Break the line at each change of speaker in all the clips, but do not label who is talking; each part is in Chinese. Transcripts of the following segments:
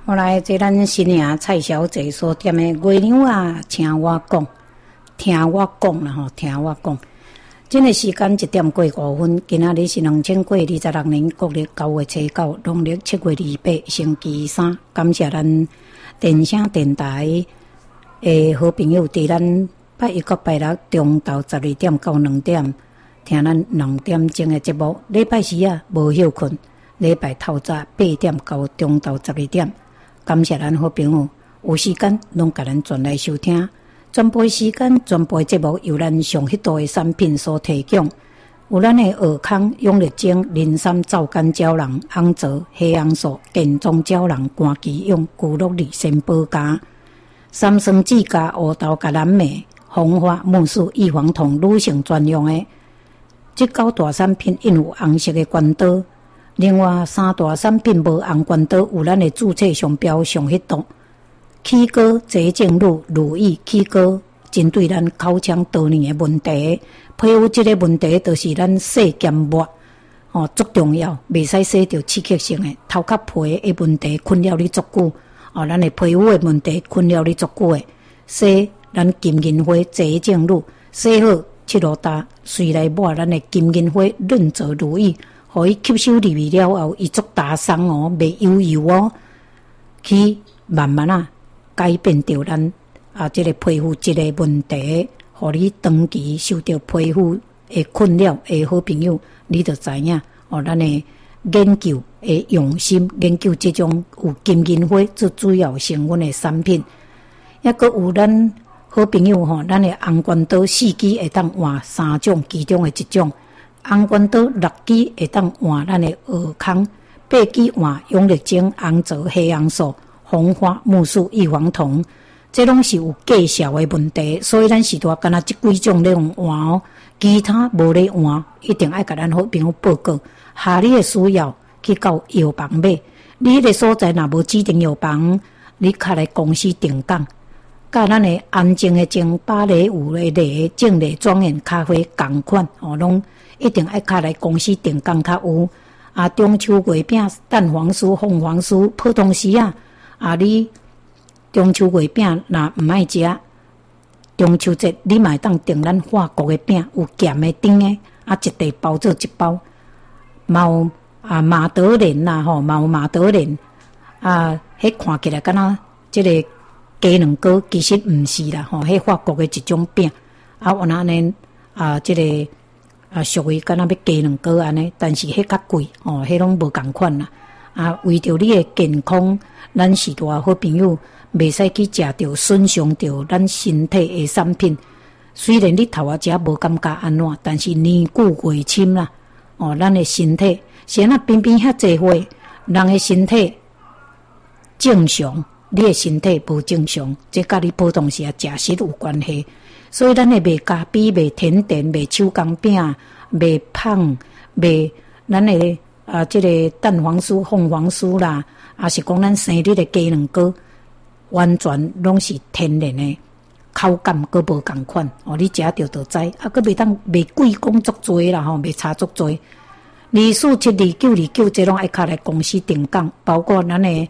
后来这咱新营蔡小姐所店的月娘啊，请我讲，听我讲啦吼，听我讲。这个时间1点过5分，今仔日是2026年国历9月初9，农历7月28，星期3。感谢咱电声电台的好朋友，伫咱拜一到拜六中昼12点到2点，听咱2点钟的节目。礼拜四啊无休困，礼拜透早8点到中昼12点。感谢咱好朋友，有时间拢甲咱转来收听。全部时间、全部节目由咱上迄度的产品所提供，有咱的尔康、永力精、磷酸皂苷胶囊、红枣、黑杨素、健壮胶囊、肝基用、骨碌力先保家、三酸酯加乌豆橄榄镁、红花木素异黄酮女性专用的。这9大产品印有红色的关刀，另外3大产品无红关刀，有咱的注册商标上迄度。起膏洁净露、乳液、起膏针对咱口腔多年的问题，皮肤这个问题就是咱洗兼抹，足重要，袂使洗到刺激性的头壳皮的问题困扰你足久，咱的皮肤的问题困扰你足久的，洗咱金银花洁净露，洗好7落搭，随来抹咱的金银花润泽乳液，互伊吸收入去了后，伊足打松哦，袂油油哦，去慢慢啊。改变掉咱这个皮肤这个问题，互你长期受到皮肤的困扰的好朋友，你就知影咱的研究的用心，研究这种有金银花做主要成分的产品，也阁有咱好朋友咱的红关刀4支会当换3种其中的一种，红关刀6支会当换咱的尔康，8支换永力精、红枣、黑杨素。红花木素异黄酮，这拢是有介绍的问题，所以咱时代敢若这几种咧用换哦，其他无咧换，一定爱甲咱好朋友报告，下你的需要去到药房买。你迄个所在若无指定药房，你较来公司定岗，甲咱的安静的精、芭蕾舞的丽、静丽庄严咖啡同款拢一定爱较来公司定岗较有。中秋月饼、蛋黄酥、凤凰酥、普通时啊。你中秋月饼若毋爱食，中秋节你嘛会当订咱法国的饼，有咸的、甜的，一地包做一包。嘛有马德莲啦嘛有马德莲，迄看起来敢若即个鸡卵糕，其实毋是啦迄法国的一种饼。有那呢即个属于敢若要鸡卵糕安尼，但是迄较贵迄拢无共款啦。为着你的健康，咱时代好朋友袂使去食着损伤着咱身体的产品。虽然你头仔食无感觉安怎，但是年久月深啦，咱的身体是那偏偏遐济岁，人的身体正常，你的身体无正常，这甲你普通时食食有关系。所以咱的卖咖啡、卖甜点、卖手工饼、卖胖、卖咱的。这个蛋黄酥、凤凰酥啦，是讲咱生日的鸡卵糕，完全拢是天然的，口感佫无共款。你食着就知，佫袂当袂贵讲足多啦，袂差足多。24722929这拢爱卡来公司定岗，包括咱的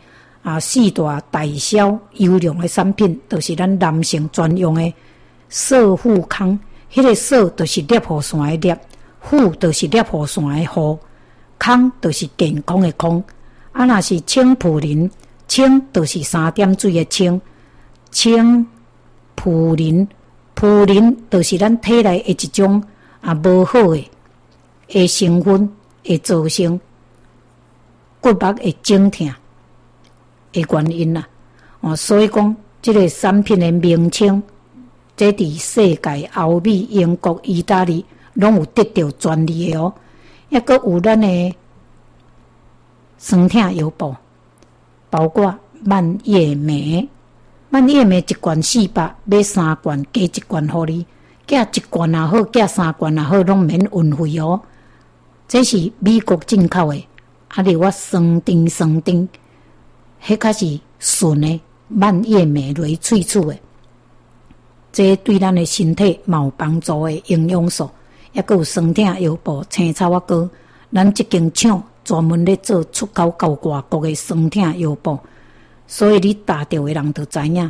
4大代销优良的产品，都是咱男性专用的瘦护康。迄个瘦就是裂护线的裂，护就是裂护线的护。康就是健康的康，若是清普林，清就是3点水的清，清普林，普林就是咱体内的一种无好的成分，会造成骨膜的肿痛的原因啦。所以讲，这个产品的名称，这伫世界欧美、英国、意大利拢有得到专利的哦。抑阁有咱的酸痛药布，包括蔓叶莓。蔓叶莓1罐400，买3罐加1罐互你，加1罐也好，加3罐也好，拢免运费哦。这是美国进口的，另外酸甜，迄较是纯的蔓叶莓类萃取的，这对咱的身体嘛有帮助的营养素。也阁有酸痛药布、青草仔膏，咱这间厂专门咧做出口到外国的酸痛药布。 所以你打着的人就知影，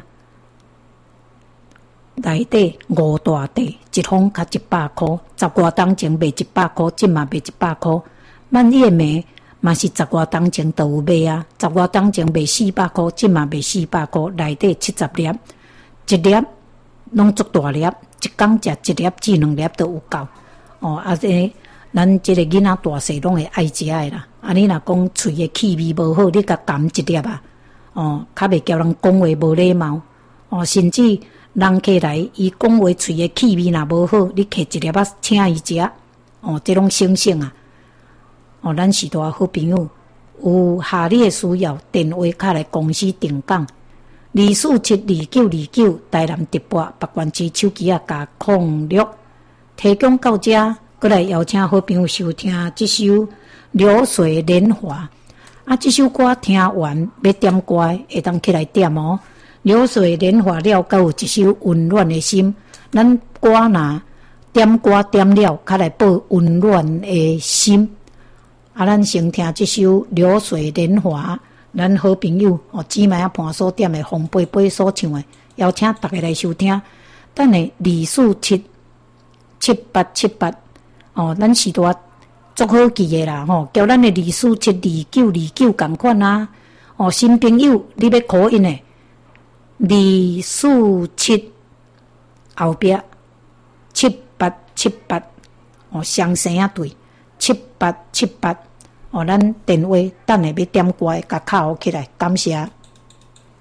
内底5大地，一封较100块，10外当前卖100块，即嘛卖100块。万叶梅嘛是10外当前都有卖啊，10外当前卖400块，即嘛卖400块，内底70粒，一粒拢足大粒，一工食1粒至2粒都有够。哦，啊这咱这个囡仔大细拢会爱食的啦。啊，你若讲喙的气味无好，你甲含一粒啊，哦，较袂叫人讲话无礼貌。哦，甚至人客来，伊讲话喙的气味若无好，你摕一粒啊请伊食。哦，这种省省啊。哦，咱许多好朋友有下你的需要，电话卡来公司定岗，247299台南直播北关区手机啊加06提供到这，过来邀请好朋友收听这首《流水年华》啊，这首歌听完要点歌会当起来点哦。流水年华了，还有一首温暖的心，咱歌若点歌点了，较来报温暖的心。啊，咱先听这首《流水年华》，咱好朋友哦，姊妹啊盘锁店的洪贝贝所唱的，邀请大家来收听。等下24777878哦，咱是多足好记的啦吼，叫咱的247299共款啊。哦，新朋友你要考音的247后壁7878哦，双声啊对。7878哦，咱电话等下要点歌，甲敲起来，感谢。